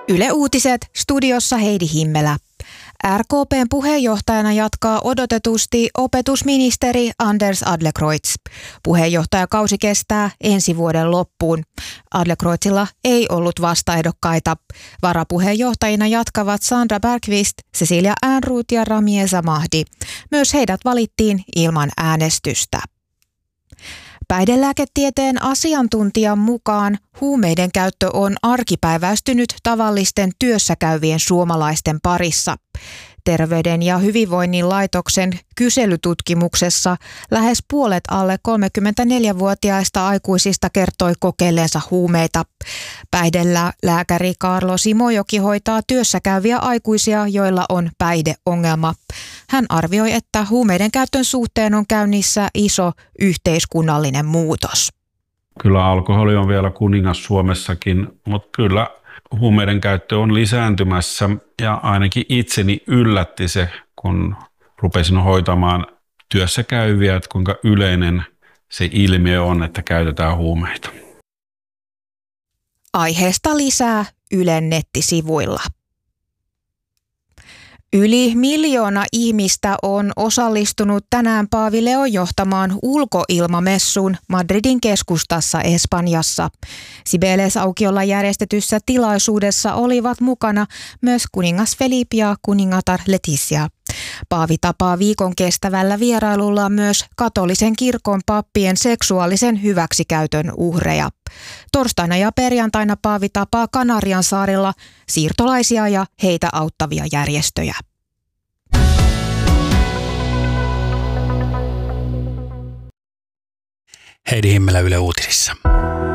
Yle Uutiset, studiossa Heidi Himmelä. RKP:n puheenjohtajana jatkaa odotetusti opetusministeri Anders Adlercreutz. Puheenjohtajakausi kestää ensi vuoden loppuun. Adlercreutzilla ei ollut vastaehdokkaita. Varapuheenjohtajina jatkavat Sandra Bergqvist, Cecilia Ehrnrooth ja Ramieza Mahdi. Myös heidät valittiin ilman äänestystä. Päihdelääketieteen asiantuntijan mukaan huumeiden käyttö on arkipäiväistynyt tavallisten työssäkäyvien suomalaisten parissa. Terveyden ja hyvinvoinnin laitoksen kyselytutkimuksessa lähes puolet alle 34-vuotiaista aikuisista kertoi kokeilleensa huumeita. Päihdelääkäri Kaarlo Simojoki hoitaa työssäkäyviä aikuisia, joilla on päihdeongelma. Hän arvioi, että huumeiden käytön suhteen on käynnissä iso yhteiskunnallinen muutos. Kyllä alkoholi on vielä kuningas Suomessakin, mutta kyllä huumeiden käyttö on lisääntymässä ja ainakin itseni yllätti se, kun rupesin hoitamaan työssäkäyviä, että kuinka yleinen se ilmiö on, että käytetään huumeita. Aiheesta lisää Ylen nettisivuilla. Yli 1 miljoona ihmistä on osallistunut tänään Paavi Leon johtamaan ulkoilmamessuun Madridin keskustassa Espanjassa. Cibeles-aukiolla järjestetyssä tilaisuudessa olivat mukana myös kuningas Felipe ja kuningatar Letizia. Paavi tapaa viikon kestävällä vierailulla myös katolisen kirkon pappien seksuaalisen hyväksikäytön uhreja. Torstaina ja perjantaina Paavi tapaa Kanariansaarilla siirtolaisia ja heitä auttavia järjestöjä. Heidi Himmelä Yle Uutisissa.